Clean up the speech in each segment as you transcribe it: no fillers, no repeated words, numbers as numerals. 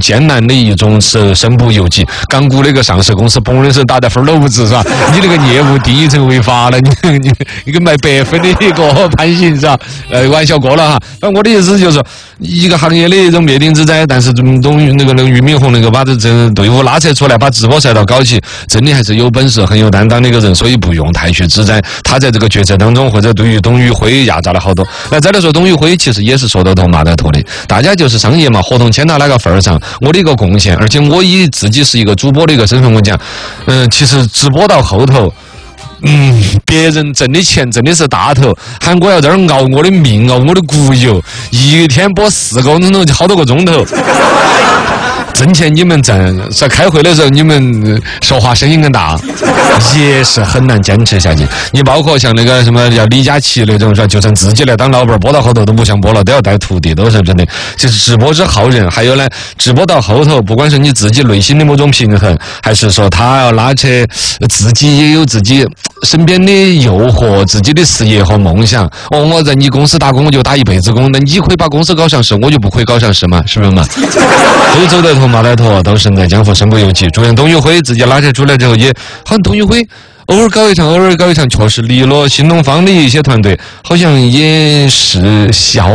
艰难的一种身不由己。港股那个上市公司嘣的是打在分篓子是吧？你那个业务第一层违法了，你跟卖白粉的一个判刑是吧？玩笑过了哈。反正我的意思就是说，一个行业的一种灭顶之灾，但是那个俞敏洪那个把这队伍拉扯出来，把直播赛道搞起，真的还是有本事、很有担当的一个人，所以不用太去指摘他在这个决策当中，或者对于董宇辉压榨了好多。那再来说，董宇辉其实也是说到头骂到头的，大家就是商业嘛，合同签到那个份儿上，我的一个贡献，而且我以自己是一个主播的一个身份，我讲，其实直播到后头。别人挣的钱真的是大头，喊我要在这儿熬我的命，熬我的骨油，一天播4个钟头，好多个钟头。挣钱你们挣，在开会的时候你们说话声音更大，也是很难坚持下去。你包括像那个什么叫李佳琦那种，是吧？就算自己来当老板，播到后头都不想播了，都要带徒弟，都是真的。就是直播之耗人，还有呢，直播到后头，不管是你自己内心的某种平衡，还是说他要拉扯自己也有自己身边的诱惑，自己的事业和梦想。我在你公司打工，我就打一辈子工，那你可以把公司搞上市，我就不可以搞上市嘛，是不是嘛？都走得头骂得头，都身在江湖身不由己。主任董宇辉自己拉扯出来之后，也好像董宇辉偶尔搞一场，确实离了新东方的一些团队，好像也是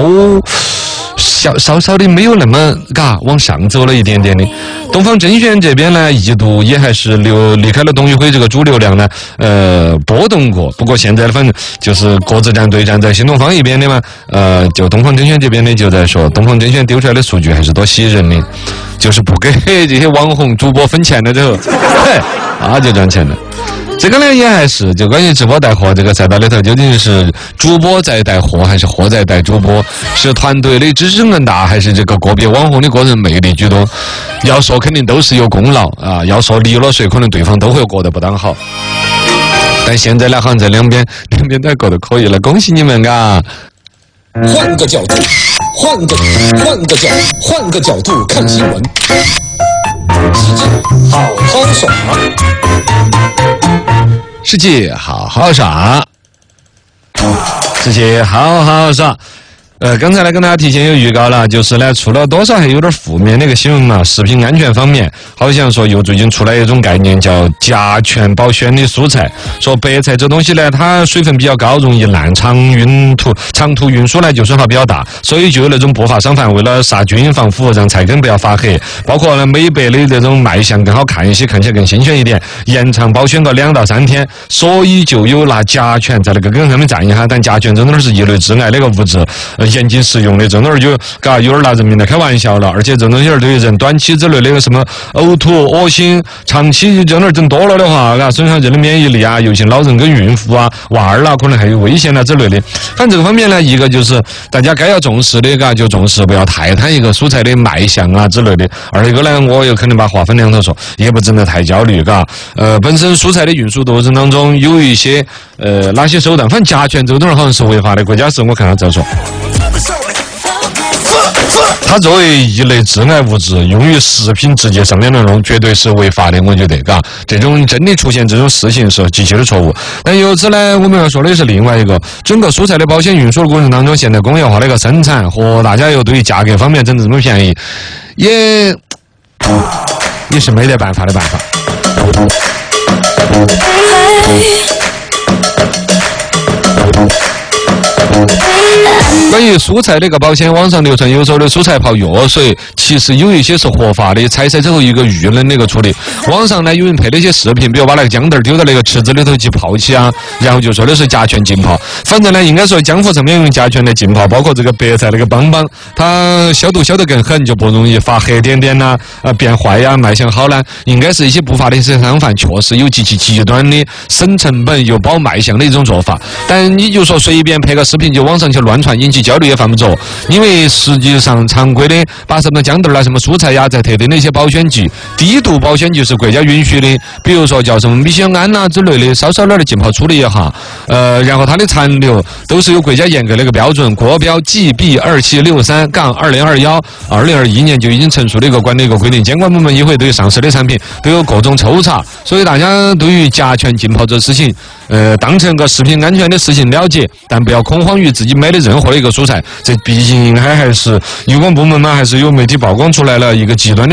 稍稍的没有那么往上走了一点点的。东方甄选这边呢，一度也还是离开了董宇辉这个主流量呢，波动过。不过现在反正就是各自对战在新东方一边的嘛，就东方甄选这边呢就在说，东方甄选丢出来的数据还是多吸引人的，就是不给这些网红主播分钱了之后，就赚钱了。这个呢也还是就关于直播带货这个赛道里头，究竟是主播在带货还是货在带主播，是团队的支持更大还是这个个别网红的个人魅力居多？要说肯定都是有功劳啊，要说离了谁可能对方都会过得不当好。但现在呢好像在两边都过得可以了，恭喜你们啊！ 换个角度看新闻，世界好好耍。 世界好好耍。刚才呢跟大家提前有预告了，就是呢出了多少还有点负面那个新闻嘛，食品安全方面好像说又最近出来一种概念叫甲醛保鲜的蔬菜，说白菜这东西呢它水分比较高，容易烂，长途运输呢就损耗比较大，所以就有那种不法商贩为了杀菌防腐，让菜根不要发黑，包括呢美白的这种卖相更好看一些，看起来更新鲜一点，延长保鲜个2到3天，所以就有拿甲醛在那个根上面蘸一下，但甲醛真的是一类致癌那个物质，严禁食用的，这种就有点拿人民来开玩笑了。而且这东西对于人短期之内的什么呕吐、恶心，长期这种整多了的话，损伤人的免疫力啊，尤其老人跟孕妇啊、娃儿啦，可能还有危险啊之类的。反正这个方面呢，一个就是大家该要重视的，就重视，不要太贪一个蔬菜的卖相啊之类的。二一个呢，我有可能把话分两头说，也不真的太焦虑，本身蔬菜的运输过程当中有一些哪些手段，反正甲醛这个东西好像是违法的，国家是我看他这说。它作为一类致癌物质用于食品直接上面内容，绝对是违法的，我觉得，这种真的出现这种事情是极其的错误。但由此呢，我们要说的是另外一个，整个蔬菜的保鲜运输的过程当中，现在工业化的一个生产和大家又对于价格方面整得这么便宜，也是没得办法的办法。关于蔬菜这个保鲜，网上流传有时候的蔬菜泡药水，其实有一些是合法的，拆晒之后一个预冷那个处理。网上呢有人配了一些视频，比如把那个姜蛋丢到那个池子里头去泡起啊，然后就说的是甲醛浸泡。反正呢应该说江湖上面用甲醛来浸泡，包括这个白菜那个帮帮，它消毒消得更狠，就不容易发黑点点呐，变坏呀，卖相好呢。应该是一些不法的一些商贩确实有极其极端的省成本又保卖相的一种做法。但你就说随便拍个视频就网上去乱传，引起焦虑也犯不着，因为实际上常规的把什么姜蛋啦、什么蔬菜呀，在特定的一些保鲜剂、低度保鲜剂是国家允许的，比如说叫什么米酰胺呐之类的，稍稍的浸泡处理一下，然后它的残留都是有国家严格的一个标准，国标 GB2763-2021，2021年就已经成熟的一个管理一个规定，监管部门也会对上市的产品都有各种抽查，所以大家对于甲醛浸泡这事情，当成个食品安全的事情了解，但不要恐慌于自己买的任何一个蔬菜，这毕竟还是有关部门嘛，还是有媒体曝光出来了一个极端的